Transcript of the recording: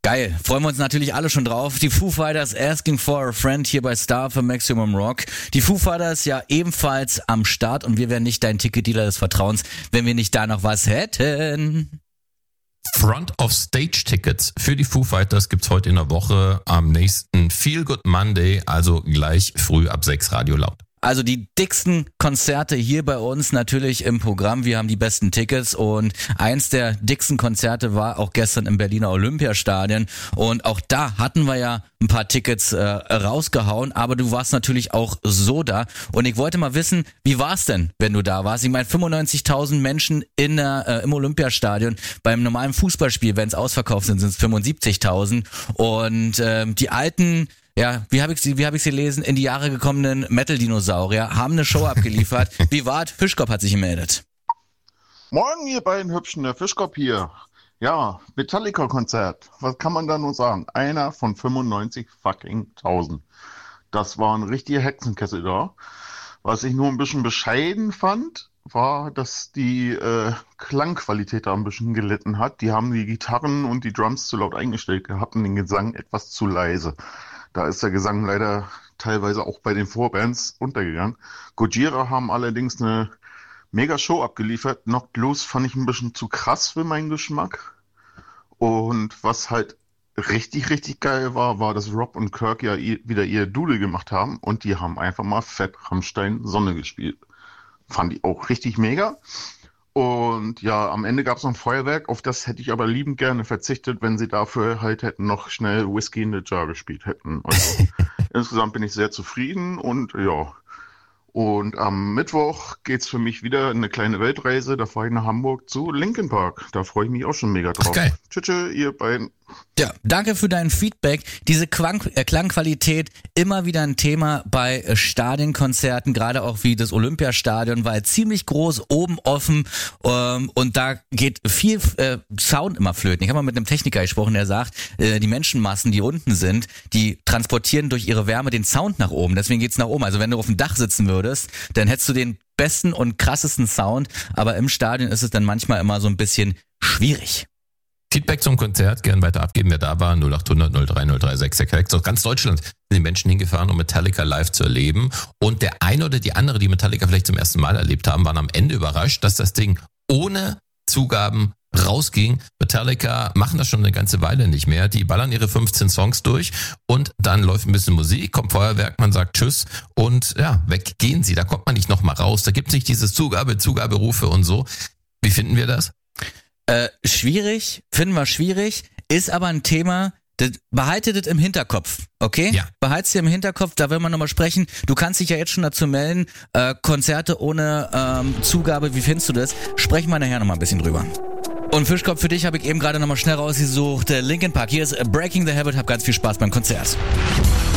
Geil, freuen wir uns natürlich alle schon drauf. Die Foo Fighters Asking for a Friend hier bei Star für Maximum Rock. Die Foo Fighters ja ebenfalls am Start und wir wären nicht dein Ticketdealer des Vertrauens, wenn wir nicht da noch was hätten. Front-of-Stage-Tickets für die Foo Fighters gibt's heute in der Woche am nächsten Feel Good Monday, also gleich früh ab 6 Radio Laut. Also die dicksten Konzerte hier bei uns natürlich im Programm. Wir haben die besten Tickets und eins der dicksten Konzerte war auch gestern im Berliner Olympiastadion und auch da hatten wir ja ein paar Tickets rausgehauen, aber du warst natürlich auch so da und ich wollte mal wissen, wie war's denn, wenn du da warst? Ich meine 95.000 Menschen im Olympiastadion, beim normalen Fußballspiel, wenn es ausverkauft sind es 75.000 und die alten, ja, wie hab ich sie lesen, in die Jahre gekommenen Metal-Dinosaurier haben eine Show abgeliefert. Wie war's? Fischkopf hat sich gemeldet. Morgen, ihr beiden Hübschen, der Fischkopf hier. Ja, Metallica-Konzert. Was kann man da nur sagen? Einer von 95.000. Das war ein richtiger Hexenkessel da. Was ich nur ein bisschen bescheiden fand, war, dass die Klangqualität da ein bisschen gelitten hat. Die haben die Gitarren und die Drums zu laut eingestellt gehabt und den Gesang etwas zu leise. Da ist der Gesang leider teilweise auch bei den Vorbands untergegangen. Gojira haben allerdings eine Mega-Show abgeliefert. Knocked Loose fand ich ein bisschen zu krass für meinen Geschmack. Und was halt richtig, richtig geil war, dass Rob und Kirk ja wieder ihr Doodle gemacht haben und die haben einfach mal fett Rammstein Sonne gespielt. Fand ich auch richtig mega. Und ja, am Ende gab es noch ein Feuerwerk, auf das hätte ich aber liebend gerne verzichtet, wenn sie dafür halt hätten noch schnell Whiskey in the Jar gespielt hätten. Also insgesamt bin ich sehr zufrieden und ja. Und am Mittwoch geht's für mich wieder eine kleine Weltreise. Da fahre ich nach Hamburg zu Linkin Park. Da freue ich mich auch schon mega drauf. Geil. Tschüss, ihr beiden. Ja, danke für dein Feedback. Diese Klangqualität immer wieder ein Thema bei Stadionkonzerten, gerade auch wie das Olympiastadion, weil ziemlich groß, oben offen und da geht viel Sound immer flöten. Ich habe mal mit einem Techniker gesprochen, der sagt, die Menschenmassen, die unten sind, die transportieren durch ihre Wärme den Sound nach oben. Deswegen geht's nach oben. Also wenn du auf dem Dach sitzen würdest, dann hättest du den besten und krassesten Sound, aber im Stadion ist es dann manchmal immer so ein bisschen schwierig. Feedback zum Konzert, gern weiter abgeben, wer da war, 0800 03 036. Aus ganz Deutschland sind die Menschen hingefahren, um Metallica live zu erleben. Und der eine oder die andere, die Metallica vielleicht zum ersten Mal erlebt haben, waren am Ende überrascht, dass das Ding ohne Zugaben rausging. Metallica machen das schon eine ganze Weile nicht mehr. Die ballern ihre 15 Songs durch und dann läuft ein bisschen Musik, kommt Feuerwerk, man sagt Tschüss und ja, weg gehen sie. Da kommt man nicht nochmal raus. Da gibt's nicht dieses Zugaberufe und so. Wie finden wir das? Schwierig, finden wir schwierig, ist aber ein Thema, behaltet es im Hinterkopf, okay? Ja. Behaltet es im Hinterkopf, da werden wir nochmal sprechen. Du kannst dich ja jetzt schon dazu melden, Konzerte ohne Zugabe, wie findest du das? Sprechen wir nachher nochmal ein bisschen drüber. Und Fischkopf, für dich habe ich eben gerade nochmal schnell rausgesucht, Linkin Park, hier ist Breaking the Habit, hab ganz viel Spaß beim Konzert.